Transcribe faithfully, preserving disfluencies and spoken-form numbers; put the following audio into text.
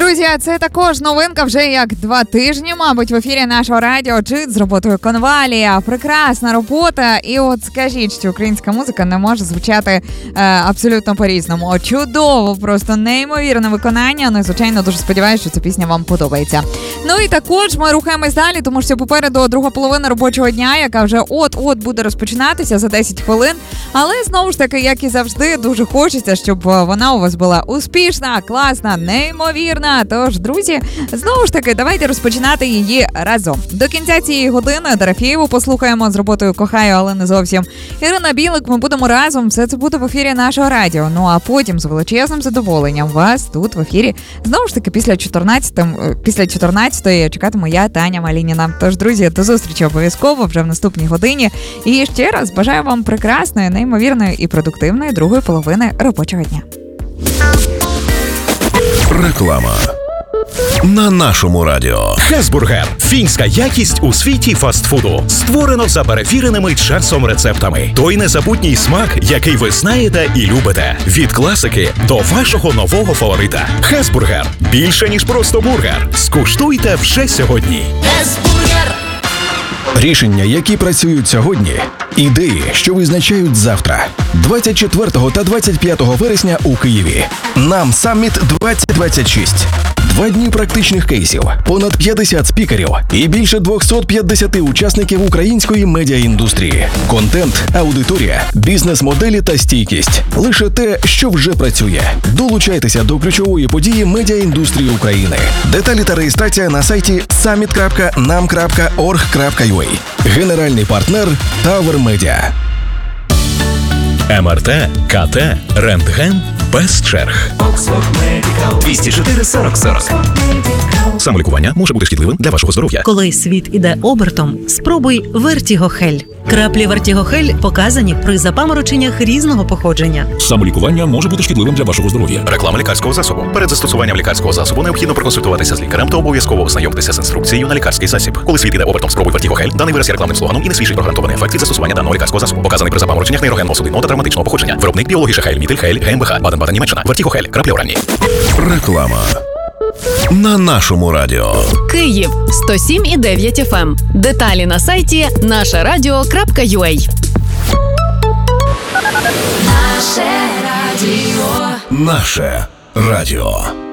Друзі, це також новинка вже як два тижні, мабуть, в ефірі нашого радіо «Джит» з роботою Конвалія. Прекрасна робота. І от скажіть, що українська музика не може звучати е, абсолютно по-різному. Чудово, просто неймовірне виконання. Ну і, звичайно, дуже сподіваюся, що ця пісня вам подобається. Ну і також ми рухаємось далі, тому що попереду друга половина робочого дня, яка вже от-от буде розпочинатися за десять хвилин. Але, знову ж таки, як і завжди, дуже хочеться, щоб вона у вас була успішна, класна, неймовірна. Тож, друзі, знову ж таки, давайте розпочинати її разом. До кінця цієї години Дорофєєву послухаємо з роботою «Кохаю, але не зовсім». Ірина Білик, ми будемо разом. Все це буде в ефірі нашого радіо. Ну а потім з величезним задоволенням вас тут в ефірі. Знову ж таки, після чотирнадцятої, після чотирнадцятої чекатиму я, Таня Малініна. Тож, друзі, до зустрічі обов'язково вже в наступній годині. І ще раз бажаю вам прекрасної, неймовірної і продуктивної другої половини робочого дня. Реклама на нашому радіо. Хесбургер. Фінська якість у світі фастфуду. Створено за перевіреними часом рецептами. Той незабутній смак, який ви знаєте і любите. Від класики до вашого нового фаворита. Хесбургер. Більше, ніж просто бургер. Скуштуйте вже сьогодні. Хесбургер. Рішення, які працюють сьогодні. Ідеї, що визначають завтра. двадцять четвертого та двадцять п'ятого вересня у Києві. Нам Саміт двадцять двадцять шість. Два дні практичних кейсів, понад п'ятдесят спікерів і більше двісті п'ятдесят учасників української медіаіндустрії. Контент, аудиторія, бізнес-моделі та стійкість. Лише те, що вже працює. Долучайтеся до ключової події медіаіндустрії України. Деталі та реєстрація на сайті саміт крапка нам крапка орг крапка ю а. Генеральний партнер Tower Media. ем ер те, ка те, рентген без черг. двісті чотири сорок сорок. Самолікування може бути шкідливим для вашого здоров'я. Коли світ іде обертом, спробуй Вертігохель. Краплі Вертігохель показані при запамороченнях різного походження. Самолікування може бути шкідливим для вашого здоров'я. Реклама лікарського засобу. Перед застосуванням лікарського засобу необхідно проконсультуватися з лікарем та обов'язково ознайомитися з інструкцією на лікарський засіб. Коли світ іде обертом, спробуй Вертігохель. Даний вираз є рекламним слоганом і не свідчить про гарантований ефект від застосування даного лікарського засобу. Показаний при запамороченнях нейрогенно-судинного та травматичного походження. Виробник біологіша Хейль Мітель Хейль ГmbH. Баден-Баден, Німеччина. Вертігохель. Краплі оранні. Реклама на нашому радіо. Київ сто сім і дев'ять еф ем. Деталі на сайті наше радіо крапка ю а. Наше радіо. Наше радіо.